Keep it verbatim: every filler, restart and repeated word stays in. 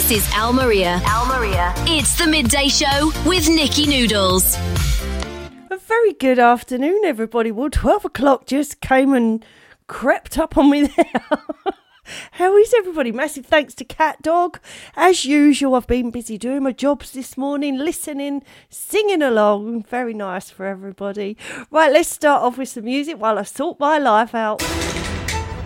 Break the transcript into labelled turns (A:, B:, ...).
A: This is Al Maria. Al Maria. It's the Midday Show with Nikki Noodles.
B: A very good afternoon, everybody. Well, twelve o'clock just came and crept up on me there. How is everybody? Massive thanks to Cat Dog. As usual, I've been busy doing my jobs this morning, listening, singing along. Very nice for everybody. Right, let's start off with some music while I sort my life out.